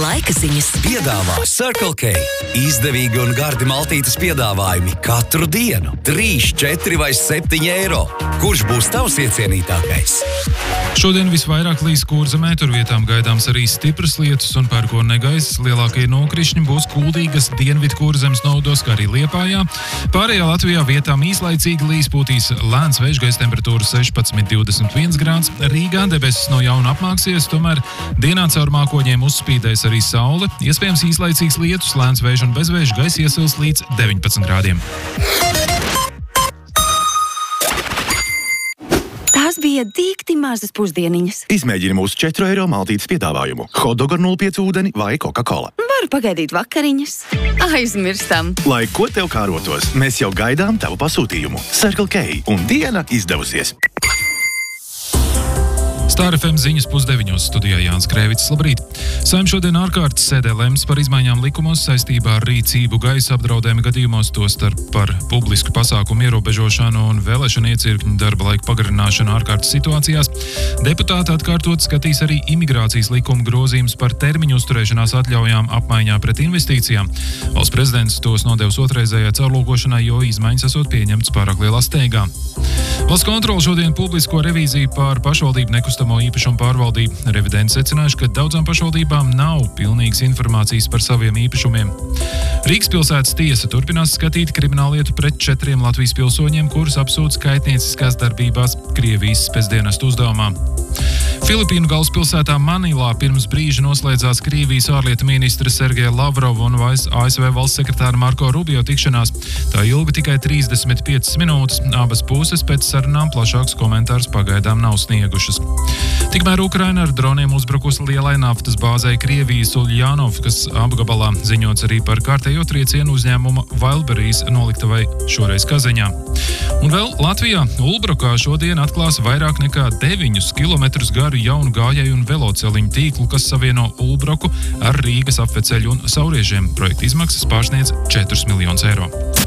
Laika ziņas Piedāvā Circle K. Izdevīgi un gardi maltītes piedāvājumi katru dienu. 3, 4 vai 7 eiro. Kurš būs tavs iecienītākais? Šodien visvairāk līs Kurzemē, tur vietām gaidāms arī stipras lietus un pērkona negaiss. Lielākie nokrišņi būs Kuldīgas, Dienvidu Kurzemes novados, kā arī Liepājā. Pārējā Latvijā vietām īslaicīgi līs, pūtīs lēns vējš, gaisa temperatūra 16–21 grāds. Rīgā debesis no jauna apmāksies, tomēr dienā caur mākoņiem uzspīdēs arī saule. Iespējams īslaicīgs lietus, lēns vējš un bezvējš, gaisa iesils līdz 19 grādiem. Tās bija dīkti mazas pusdieniņas. Izmēģini mūsu 4 eiro maltītes piedāvājumu. Hotdog ar 0,5 ūdeni vai Coca-Cola. Varu pagaidīt vakariņas. Aizmirstam. Lai ko tev kārotos, mēs jau gaidām tavu pasūtījumu. Circle K un diena izdevusies. Star FM ziņas 8:30 studijā Jānis Krēvits. Labrīt! Saeima šodien ārkārtas sēdē lems par izmaiņām likumos saistībā ar rīcību gaisa apdraudējuma gadījumos, tostarp par publisku pasākumu ierobežošanu un vēlēšanu iecirkņu darba laika pagarināšanu ārkārtas situācijās. Deputāti atkārtot skatīs arī imigrācijas likuma grozījumus par termiņu uzturēšanās atļaujām apmaiņā pret investīcijām. Valsts prezidents tos nodevis otrreizējai caurlūkošanai, jo izmaiņas esot pieņemtas pārāk lielā steigā. Valsts kontrole šodien publisko revīziju par pašvaldību nekustamo īpašumu pārvaldību. Revidenti secinājuši, ka daudzām pašvaldībām nav pilnīgas informācijas par saviem īpašumiem. Rīgas pilsētas tiesa turpinās skatīt krimināllietu pret 4 Latvijas pilsoņiem, kurus apsūdz kaitnieciskās darbībās Krievijas spēcdienestu uzdevumā. Filipīnu galvaspilsētā Manilā pirms brīža noslēdzās Krievijas ārlietu ministra Sergeja Lavrova un ASV valsts sekretāra Marko Rubio tikšanās. Tā ilga tikai 35 minūtes. Abas puses pēc sarunām plašāks komentārs pagaidām nav sniegušas. Tikmēr Ukraina ar droniem uzbrukusi lielai naftas bāzei Krievijas Uljānovkas apgabalā, ziņots arī par kārtējo triecienu uzņēmuma Wildberries noliktavai šoreiz Kazeņā. Un vēl Latvijā Ulbrukā šodien atklās vairāk nekā 9 kilometrus garu jaunu gājēju un veloceliņu tīklu, kas savieno Ulbruku ar Rīgas apveceļu un Sauriežiem. Projekta izmaksas pārsniedz 4 miljonus eiro.